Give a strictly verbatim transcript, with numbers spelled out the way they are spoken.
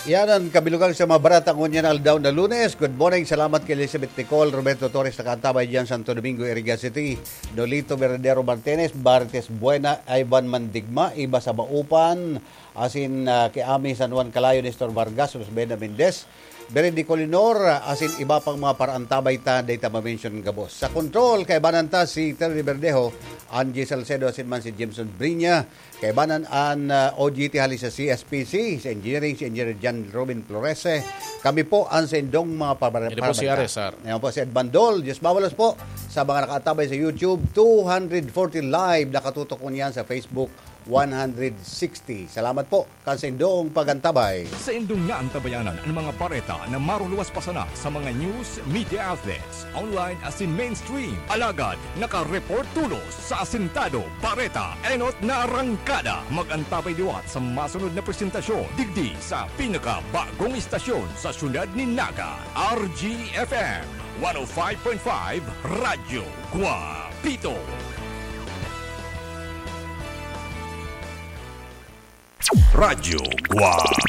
Yan ang kabilugan sa mga baratang unyan aldaw na Lunes. Good morning. Salamat kay Elizabeth Nicole, Roberto Torres, nakantabay dyan Santo Domingo, Iriga City. Nolito Verdero Martinez, Bartes Buena, Ivan Mandigma, Iba sa Baupan, asin uh, kay Ami San Juan Calayo, Nestor Vargas, Rosbena Mendez, Berendi Colinor, asin iba pang mga parantabay ta, data ma-mention gabos. Sa control, kay Bananta si Terry Verdejo, Angie Salcedo, asin man si Jameson Brinya, kay Banan an uh, O G T Halis sa C S P C, sa engineering, si Engineer John Robin Florese. Kami po ang sendong mga pabarata. Ito po si Aresar. Ngayon po si Ed Bandol. Diyos bawalas po sa mga nakatabay sa YouTube. two hundred forty live. Nakatutok ko niyan sa Facebook. one hundred sixty. Salamat po kasendong pagantabay. Sa indong nga ang tabayanan ang mga pareta na maruluwas pa sana sa mga news, media outlets, online as in mainstream. Alagad, naka-report tulos sa asintado, pareta, enot na arangkada. Mag-antabay diwat sa masunod na presentasyon. Digdi sa pinaka-bagong istasyon sa syudad ni Naga. R G F M one oh five point five Radyo Guapito. Radyo Guapito.